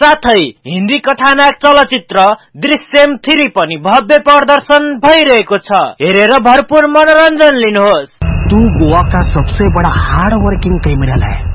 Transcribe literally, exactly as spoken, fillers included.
साथै हिन्दी कथानाक चलचित्र दृश्यम थ्री पनि भव्य प्रदर्शन भइरहेको छ। हेरेर भरपूर मनोरञ्जन लिनुहोस्। तू गोवा का सबसे बड़ा हार्ड वर्किंग क्रिमिनल है।